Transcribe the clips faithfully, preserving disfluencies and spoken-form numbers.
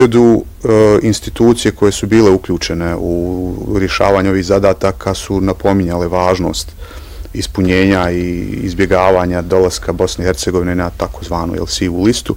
periodu institucije koje su bile uključene u rješavanje ovih zadataka su napominjale važnost ispunjenja i izbjegavanja dolaska Bosne i Hercegovine na takozvanu jel, sivu listu.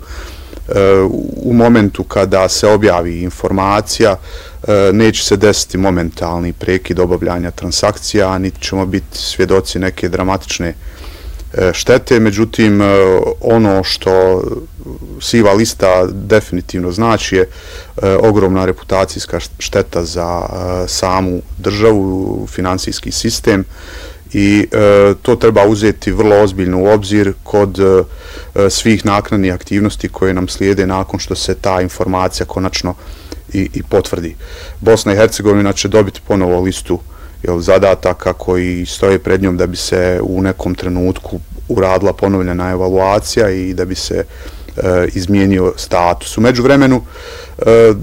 U momentu kada se objavi informacija neće se desiti momentalni prekid obavljanja transakcija, niti ćemo biti svjedoci neke dramatične štete, međutim ono što siva lista definitivno znači je ogromna reputacijska šteta za samu državu, financijski sistem i to treba uzeti vrlo ozbiljno u obzir kod svih naknadnih aktivnosti koje nam slijede nakon što se ta informacija konačno i, i potvrdi. Bosna i Hercegovina će dobiti ponovo listu jel, zadataka koji stoje pred njom da bi se u nekom trenutku uradila ponovljena evaluacija i da bi se e, izmijenio status. U međuvremenu e, e,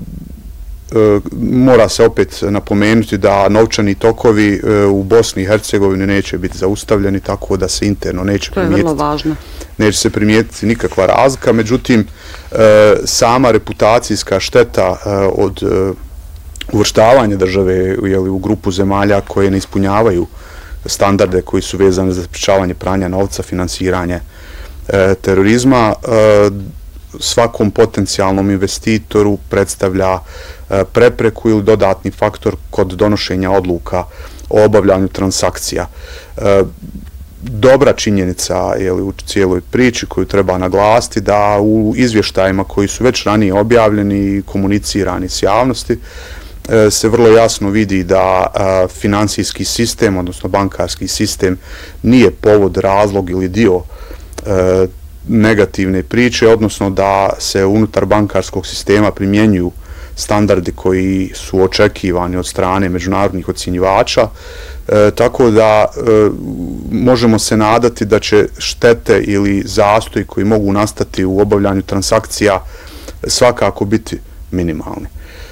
mora se opet napomenuti da novčani tokovi e, u Bosni i Hercegovini neće biti zaustavljeni, tako da se interno neće primijetiti, neće se primijetiti nikakva razlika. Međutim, e, sama reputacijska šteta e, od e, uvrštavanja države jeli, u grupu zemalja koje ne ispunjavaju standarde koji su vezani za sprečavanje pranja novca, finansiranje e, terorizma, e, svakom potencijalnom investitoru predstavlja e, prepreku ili dodatni faktor kod donošenja odluka o obavljanju transakcija. E, dobra činjenica je li, u cijeloj priči koju treba naglasiti da u izvještajima koji su već ranije objavljeni i komunicirani s javnosti se vrlo jasno vidi da a, financijski sistem, odnosno bankarski sistem, nije povod, razlog ili dio a, negativne priče, odnosno da se unutar bankarskog sistema primjenjuju standardi koji su očekivani od strane međunarodnih ocjenjivača, e, tako da e, možemo se nadati da će štete ili zastoji koji mogu nastati u obavljanju transakcija svakako biti minimalni.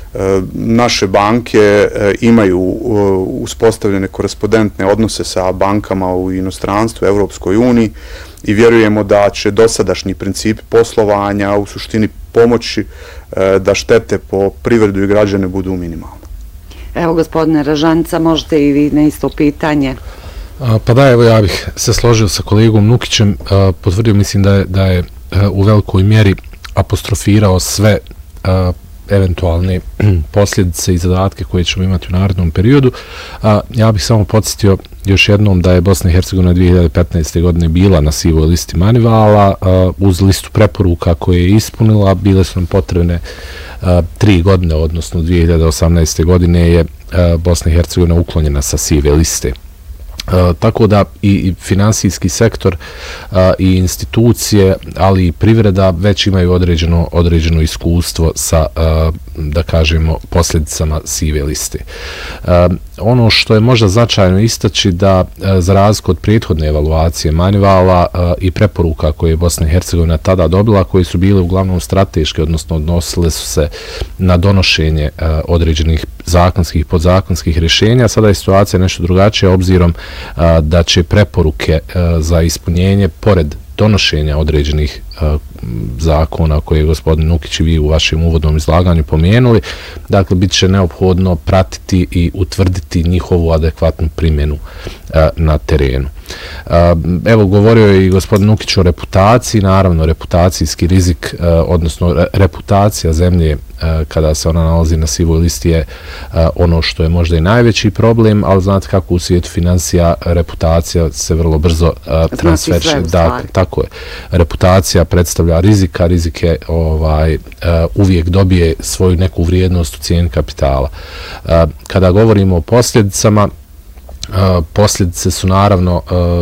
Naše banke imaju uspostavljene korespondentne odnose sa bankama u inostranstvu, Evropskoj uniji i vjerujemo da će dosadašnji principi poslovanja u suštini pomoći da štete po privredu i građane budu minimalne. Evo, gospodine Ražanica, možete i vi na isto pitanje? Pa da, evo ja bih se složio sa kolegom Nukićem, potvrdio mislim da je, da je u velikoj mjeri apostrofirao sve eventualne posljedice i zadatke koje ćemo imati u narednom periodu. A, ja bih samo podsjetio još jednom da je Bosna i Hercegovina dvije hiljade petnaeste. godine bila na sivoj listi Manivala, a, uz listu preporuka koje je ispunila, bile su nam potrebne a, tri godine, odnosno dvije hiljade osamnaeste. godine je a, Bosna i Hercegovina uklonjena sa sive liste. Uh, tako da i, i finansijski sektor uh, i institucije, ali i privreda već imaju određeno, određeno iskustvo sa, uh, da kažemo, posljedicama sive liste. Uh, ono što je možda značajno istaći da uh, za razliku od prethodne evaluacije Manivala uh, i preporuka koje je Bosna i Hercegovina tada dobila, koje su bile uglavnom strateške, odnosno odnosile su se na donošenje uh, određenih zakonskih i podzakonskih rješenja, sada je situacija nešto drugačija obzirom a, da će preporuke a, za ispunjenje pored donošenja određenih a, zakona koje je gospodin Nukić i vi u vašem uvodnom izlaganju pomenuli, dakle bit će neophodno pratiti i utvrditi njihovu adekvatnu primjenu a, na terenu. A, evo, govorio je i gospodin Nukić o reputaciji, naravno reputacijski rizik, a, odnosno re, reputacija zemlje a, kada se ona nalazi na sivoj listi je a, ono što je možda i najveći problem, ali znate kako u svijetu financija reputacija se vrlo brzo transferše. Da, tako je. Reputacija predstavlja rizika, rizik je ovaj, uh, uvijek dobije svoju neku vrijednost u cijeni kapitala. Uh, kada govorimo o posljedicama, uh, posljedice su naravno uh,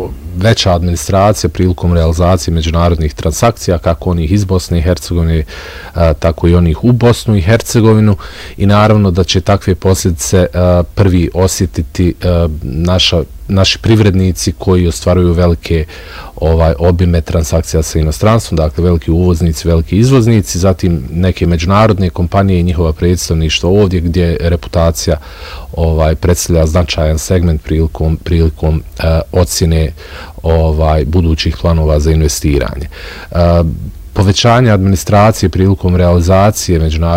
veća administracija prilikom realizacije međunarodnih transakcija, kako onih iz Bosne i Hercegovine, a, tako i onih u Bosnu i Hercegovinu, i naravno da će takve posljedice a, prvi osjetiti a, naša naši privrednici koji ostvaruju velike ovaj obime transakcija sa inostranstvom, dakle veliki uvoznici, veliki izvoznici, zatim neke međunarodne kompanije i njihova predstavništva ovdje gdje reputacija ovaj predstavlja značajan segment prilikom prilikom uh, ocjene ovaj budućih planova za investiranje. Uh, povećanja administracije prilikom realizacije međunarodnih